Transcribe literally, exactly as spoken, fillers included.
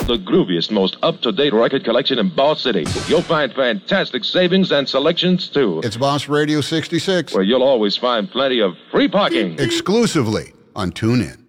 The grooviest, most up-to-date record collection in Boss City. You'll find fantastic savings and selections, too. It's Boss Radio sixty-six. Where you'll always find plenty of free parking. Exclusively on TuneIn.